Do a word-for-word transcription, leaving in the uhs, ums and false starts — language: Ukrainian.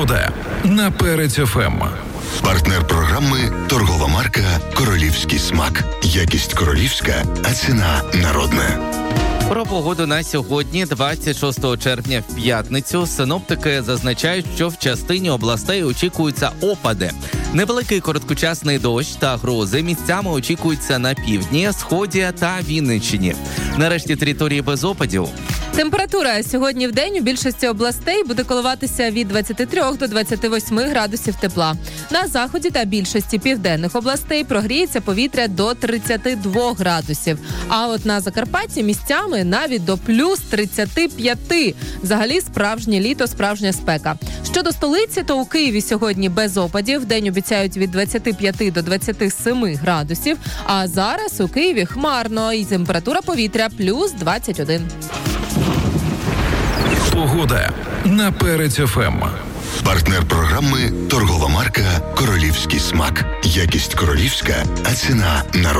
Погода на Перець еф ем. Партнер програми – торгова марка «Королівський смак». Якість королівська, а ціна народна. Про погоду на сьогодні, двадцять шостого червня, в п'ятницю, синоптики зазначають, що в частині областей очікуються опади. Невеликий короткочасний дощ та грози місцями очікуються на півдні, сході та Вінниччині. Нарешті території без опадів. Температура сьогодні в день у більшості областей буде коливатися від двадцяти трьох до двадцяти восьми градусів тепла. На заході та більшості південних областей прогріється повітря до тридцяти двох градусів. А от на Закарпатті місцями навіть до плюс тридцяти п'яти. Взагалі справжнє літо, справжня спека. Щодо столиці, то у Києві сьогодні без опадів. День обіцяють від двадцяти п'яти до двадцяти семи градусів. А зараз у Києві хмарно і температура повітря плюс двадцять один. Погода на Перець еф ем. Партнер програми – торгова марка «Королівський смак». Якість королівська, а ціна народна.